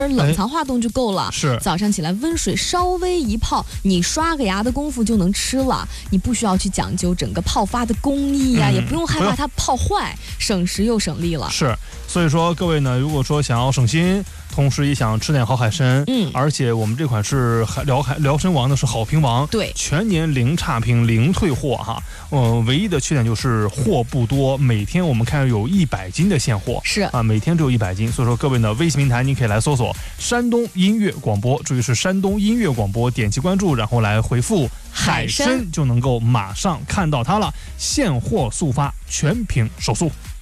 冷藏化冻就够了。 是， 早上起来温水稍微一泡，你刷个牙的功夫就能吃了。你不需要去讲究整个泡发的工艺呀，也不用害怕它泡坏，省时又省力了。 是，所以说各位呢，如果说想要省心，同时也想吃点好海参，而且我们这款是辽参王的是好评王， 对， 全年零差评零退货哈。唯一的缺点就是货不多，每天我们看有100斤的现货， 是啊，每天只有100斤。所以说各位呢，微信平台你可以来搜索山东音乐广播，注意是山东音乐广播，点击关注，然后来回复海参就能够马上看到它了，现货速发，全凭手速。